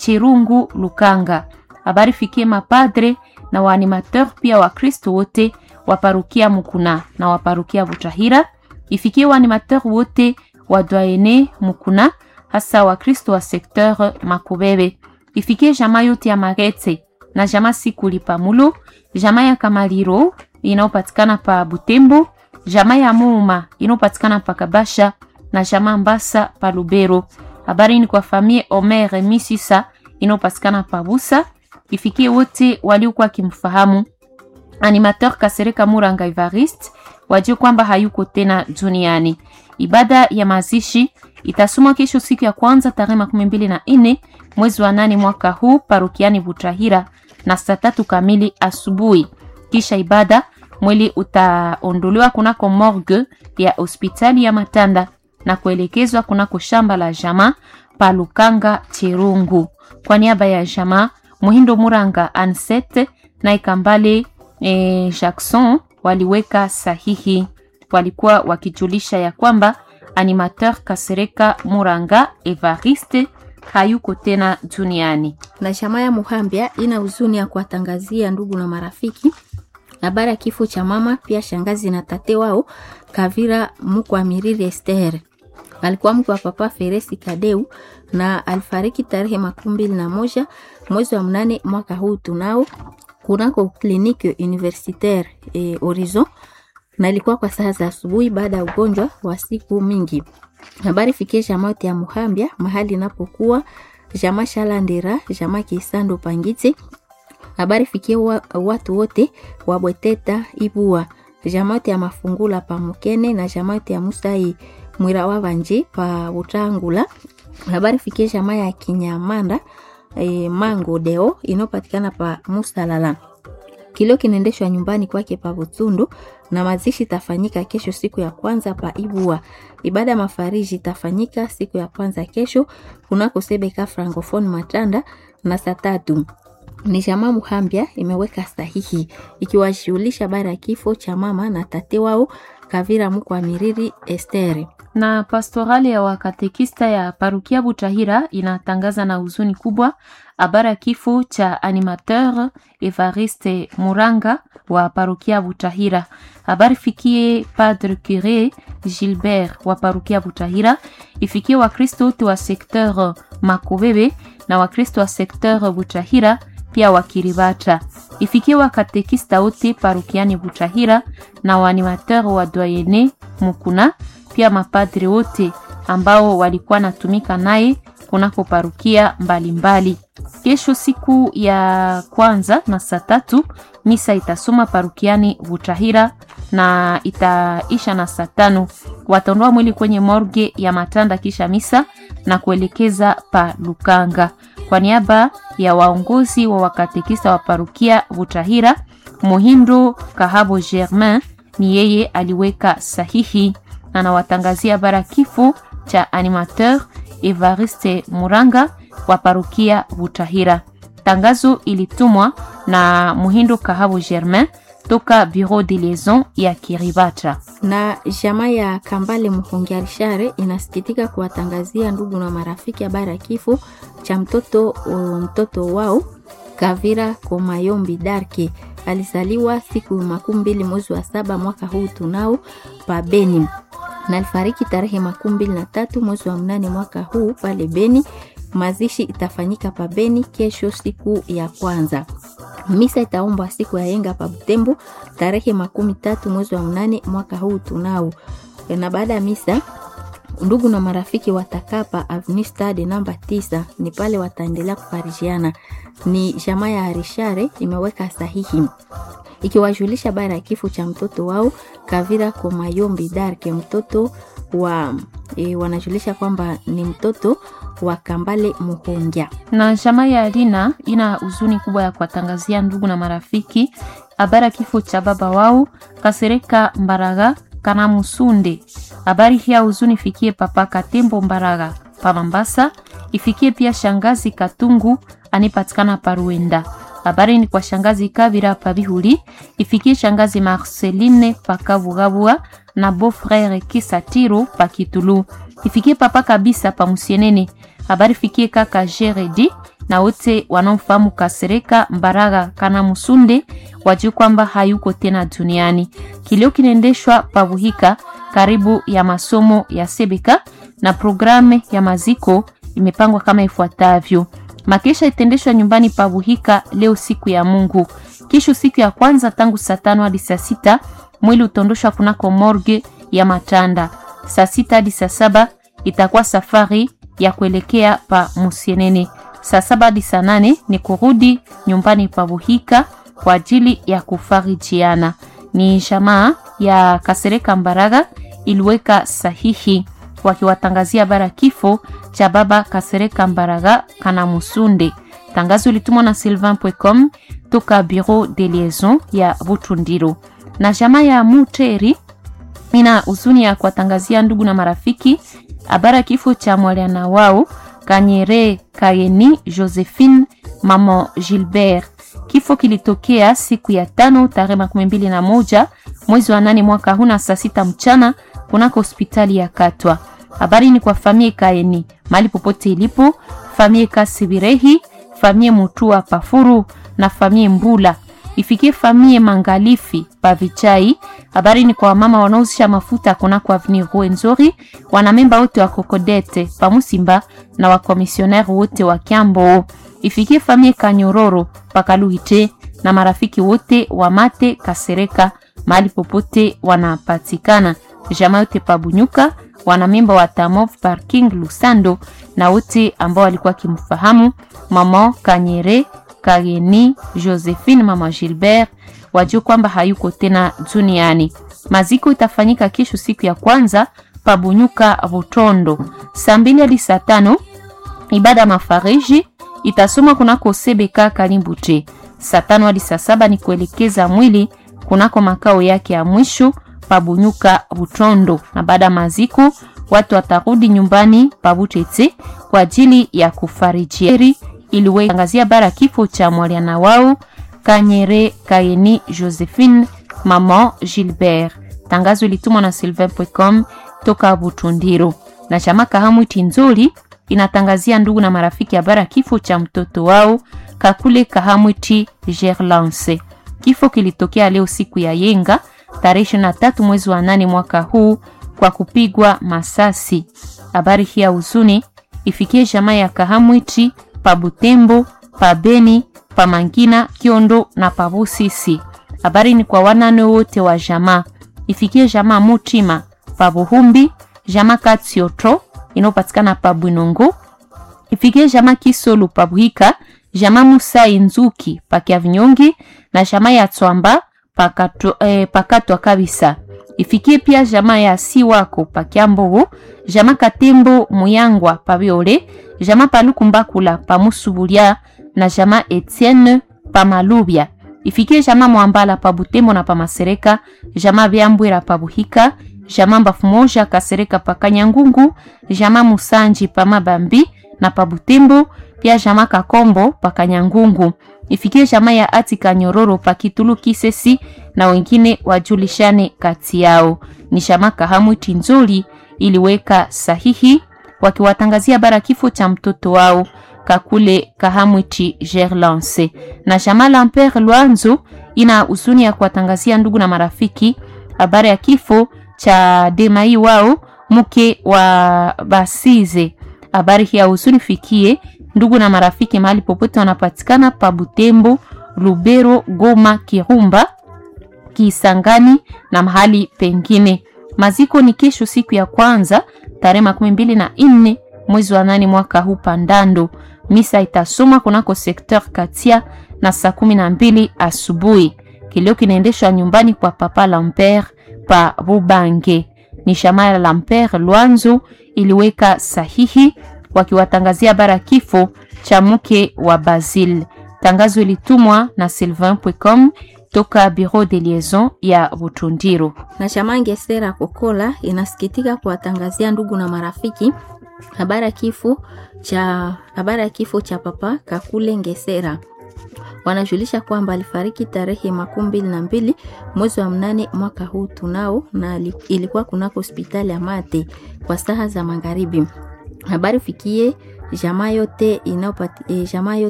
Chirungu Lukanga. Habari fikie mapadre na waanimateur pia wa Kristo wote wa parokia Mukuna na wa parokia Butahira. Ifikie waanimateur wote wa doyene Mukuna, hasa wa Kristo wa secteur Makobebe. Ifikie jamaa yote ya Magetse na jamaa Sikulipa Mulo, jamaa ya Kamaliro inayopatikana pa Butembo, jamaa ya Muuma inayopatikana pa Kabasha na jamaa Mbasa pa Lubero. Habari ni kwa famille Omer Misisa inayopatikana pa Busa. Ifikie wote waliokuwa kimfahamu animateur Kasereka Muranga Evariste, wajue kwamba hayuko tena duniani. Ibada ya mazishi itasomwa kesho siku ya kwanza tarehe 24 mwezi wa 8 mwaka huu parokiani Butahira na saa 3 kamili asubuhi. Kisha ibada mwili utaondolewa kunako morgue ya hospitali ya Matanda na kuelekezwa kunako shamba la jamaa pa Lukanga Chirungu. Kwa niaba ya jamaa Muhindo Muranga Ansete na Ikambale Jackson waliweka sahihi. Walikuwa wakijulisha ya kwamba animateur Kasereka Muranga Evariste hayuko tena duniani. Na jamaa ya Muhambia ina huzuni ya kuwatangazia ndugu na marafiki habari ya kifo cha mama pia shangazi na tate wao Kavira Mukwamiriri Esther. Alikuwa mke wa Papa Feresi Kadeu na alifariki tarehe 21 mwezi wa 8 mwaka huu tunao kunako kliniki universitaire Horizon, na ilikuwa kwa saa za asubuhi baada ya ugonjwa wa siku mingi. Habari fikie jamaa ya Muhambia mahali inapokuwa jamaa Shalandera, jamaa Kisando Pangiti. Habari fikie watu wote wa Bweteta Ibua, jamaa ya Mafungula pa Mukene na jamaa ya Musai Mwira wa Banji pa Utangula. Habari fikie jamaa ya Kinyamanda Mango Deo inopatikana pa Musalala. Kilio kinaendeshwa nyumbani kwake pa Butundu na mazishi tafanyika kesho siku ya kwanza pa Ibua. Ibada mafariji tafanyika siku ya kwanza kesho kunako Sebeka Francophone Matanda na saa 3. Ni jamaa Muhambia imeweka sahihi ikiwashughulisha bara ya kifo cha mama na tate wao Kavira Mukwamiriri Esther. Na pastorali ya wakatekista ya parokia Butahira inatangaza na huzuni kubwa habari ya kifo cha animateur Evariste Muranga wa parokia Butahira. Habari fikie Padre Cure Gilbert wa parokia Butahira, ifikie Wakristo wote wa secteur Makobebe na Wakristo wa secteur Butahira pia Wakiribata. Ifikie wakatekista wote parokiani Butahira na waanimateur wa doyene Mukuna pia mapadri wote ambao walikuwa natumika naye kunako parokia mbalimbali. Kesho siku ya kwanza na saa 3 misa itasoma parokiani Butahira na itaisha na saa 5. Wataondoa mwili kwenye morgue ya Matanda kisha misa na kuelekeza pa Lukanga. Kwa niaba ya waongozi wa wakatekista wa parokia Butahira, Muhindo Kahabo Germain ni yeye aliweka sahihi na nawatangazia bara kifo cha animateur Evariste Muranga wa parokia Butahira. Tangazo ilitumwa na Muhindo Kahabo Germain toka Bureau de Liaison ya Kiribata. Na jamaa ya Kambale Muhongiarishare inasikitika kuwatangazia ndugu na marafiki habari ya kifo cha mtoto wao Kavira Komayombi Darke. Alizaliwa siku 20 mwezi wa 7 mwaka huu tunao pa Beni na alifariki tarehe 23 mwezi wa 8 mwaka huu pale Beni. Mazishi itafanyika pa Beni kesho siku ya kwanza. Misa itaombwa siku ya yenga pa Butembo tarehe 13 mwezi wa 8 mwaka huu tunao. Na baada ya misa ndugu na marafiki watakapa Avenue Stade namba 9 ni pale wataendelea kufarijiana. Ni jamaa ya Arishare imeweka sahihi ikiwajulisha bara ya kifo cha mtoto wao Kavira Komayombi Darke, mtoto wa wanajulisha kwamba ni mtoto wa Kambale Muhongia. Na jamaa ya Alina ina huzuni kubwa ya kuwatangazia ndugu na marafiki habari ya kifo cha baba wao Kasereka Mbaraga Kana Musunde. Habari hii huzuni fikie papa Katembo Mbaraga pa Mambasa, ifikie pia shangazi Katungu anipatikana pa Ruenda. Habari ni kwa shangazi Kavira pa Bihuli, ifikie shangazi Marceline pa Kavugabua na beau-frère Kisatiro pa Kitulu, ifikie papa kabisa pa Musienene. Habari fikie kaka Jeredi na wote wanaomfahamu Kasereka Mbaraga Kanamusunde wajue kwamba hayuko tena duniani. Kilio kinaendeshwa Pabuhika karibu ya masomo ya Sebeka na programe ya maziko imepangwa kama ifuatavyo. Makesha itendeshwa nyumbani Pabuhika leo siku ya Mungu. Kesho siku ya kwanza tangu saa 5 hadi saa 6 mwili utondoshwa kunako morgue ya Matanda. Saa 6 hadi saa 7 itakuwa safari ya kuelekea pa Musienene. Saa 7 hadi saa 8 ni kurudi nyumbani Pabuhika kwa ajili ya kufarijiana. Ni jamaa ya Kasereka Mbaraga iliweka sahihi wakiwatangazia bara kifo cha baba Kasereka Mbaraga Kanamusunde. Tangazo litumwa na sylvain.com toka bureau de liaison ya Butundiro. Na jamaa ya Muteri ina huzuni ya kuwatangazia ndugu na marafiki habari kifo cha mwaliana wao Kanyere Kayeni Josephine mama Gilbert. Kifo kilitokea siku ya 5 tarehe 21 mwezi wa 8 mwaka huu na saa 6 mchana kunako hospitali ya Katwa. Habari ni kwa familia Kayeni mali popote ilipo, familia Kasibirehi, familia Mutua Pafuru na familia Mbula. Ifikie familia Mangalifi Pavichai. Habari ni kwa mama wanaozisha mafuta kunako avenue Rwenzori, wanamemba wote wa Kokodete Pamusimba na wa komisioner wote wa Kiambo. Ifikie familia Kanyororo Pakaluhite na marafiki wote wa Mate Kasereka mahali popote wanapatikana. Jamaa yote Pabunyuka, wanamemba wa Tamov Parking Lusando na wote ambao walikuwa kimfahamu mama Kanyere Kageni Josephine mama Gilbert wajue kwamba hayuko tena duniani. Maziko itafanyika kesho siku ya kwanza Pabunyuka Butondo saa 2 hadi saa 5. Ibada mafariji itasoma kunako Sebeka Kalimbute. Saa 5 hadi saa 7 ni kuelekeza mwili kunako makao yake ya mwisho Pabunyuka Butondo, na baada maziko watu watarudi nyumbani Pabutete kwa ajili ya kufarijieri iliwe tangazia bara kifo cha mwaliana wao Kanyere Kayeni Josephine mama Gilbert. Tangazo litumwa na sylvain.com toka Butundiro. Na chama Kahamwiti Nzuri inatangazia ndugu na marafiki habari kifo cha mtoto wao Kakule Kahamwiti Gerlance. Kifo kilitokea leo siku ya Yenga tarehe 23 mwezi wa 8 mwaka huu kwa kupigwa masasi. Habari hii ya huzuni ifikie jamaa ya Kahamwiti Pabutembo, Pabeni, Pamangina, Kiondo na Pabusisi. Habari ni kwa wanane wote wa jamaa. Ifikie jamaa Mutima Pabuhumbi, jamaa Katsioto inopatikana Pabwinongo. Ifikie jamaa Kisolu Pabuhika, jamaa Musa Inzuki Pakia Vinyongi na jamaa ya Tswamba Pakatwa kabisa. Ifikie pia jamaa ya Siwako Pakiambo, jamaa Katembo Muyangwa Pabiole, jamaa Palukumbakula Pamusubulia na jamaa Etienne Pamalubia. Ifikie jamaa Mwambala Pabutembo na Pamasereka, jamaa Byambwera Pabuhika, jamaa Mbafumoja Kasereka Pakanyangungu, jamaa Musanji Pamabambi na Pabutembo, pia jamaa Kakombo Pakanyangungu. Ifikie jamaa ya Atika Nyororo Pakitulu Kisesi na wengine wajulishane kati yao. Ni jamaa Kahamwiti Nzuri iliweka sahihi wakiwatangazia bara kifo cha mtoto wao Kakule Kahamwiti Gerlance. Na jamaa Lamper Luanzo ina huzuni ya kuwatangazia ndugu na marafiki habari ya kifo cha Demai wao mke wa Basize. Habari hii ya huzuni fikie ndugu na marafiki mahali popote wanapatikana Pabutembo, Lubero, Goma, Kirumba, Kisangani na mahali pengine. Maziko ni kesho siku ya kwanza tarehe 24 mwezi wa 8 mwaka huu Pandando. Misa itasoma kunako sekteur Katia na saa 12 asubuhi. Kilio kinaendeshwa nyumbani kwa Papa Lamper pa Bubange. Ni Shamaya Lamper Luanzo iliweka sahihi wakiwatangazia bara kifo cha mke wa Basil. Tangazo ilitumwa na sylvain.com toka bureau de liaison ya Butundiro. Na chama Ngesera Kokola inasikitika kuwatangazia ndugu na marafiki habari ya kifo cha Papa Kakule Ngesera. Wanajulisha kwamba alifariki tarehe 22 mwezi wa 8 mwaka huu tunao, na ilikuwa kunako hospitali ya Mate kwa saa za magharibi. Habari fikie jamaa yote